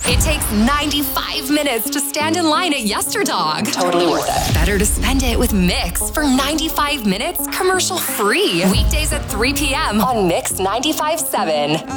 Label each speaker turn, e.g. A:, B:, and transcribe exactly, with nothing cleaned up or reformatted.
A: It takes ninety-five minutes to stand in line at YesterDog.
B: Totally worth it.
A: Better to spend it with Mix for ninety-five minutes commercial free. Weekdays at three p.m. on Mix ninety-five point seven.